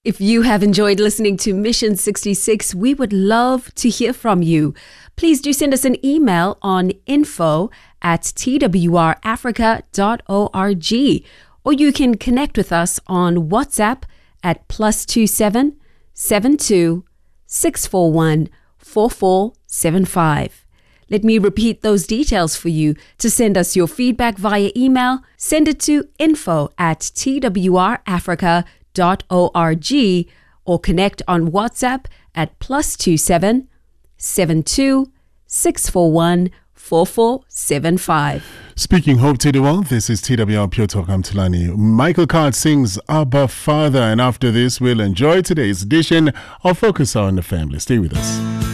If you have enjoyed listening to Mission 66, we would love to hear from you. Please do send us an email on info@twrafrica.org, or you can connect with us on WhatsApp at +27 72 641 4475. Let me repeat those details for you. To send us your feedback via email, send it to info@twrafrica.org or connect on WhatsApp at +27 72 641 4475. Speaking hope to the world, this is TWR Pure Talk. I'm Tulani. Michael Card sings Abba Father, and after this, we'll enjoy today's edition of Focus on the Family. Stay with us.